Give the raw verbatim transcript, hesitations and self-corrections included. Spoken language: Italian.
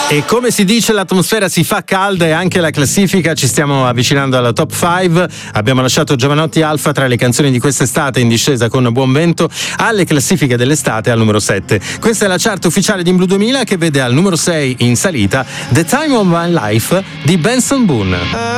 E come si dice, l'atmosfera si fa calda e anche la classifica, ci stiamo avvicinando alla top cinque. Abbiamo lasciato Giovanotti Alfa tra le canzoni di quest'estate in discesa con Buon Vento alle classifiche dell'estate al numero sette. Questa è la chart ufficiale di In Blu duemila che vede al numero sei in salita The Time of My Life di Benson Boone.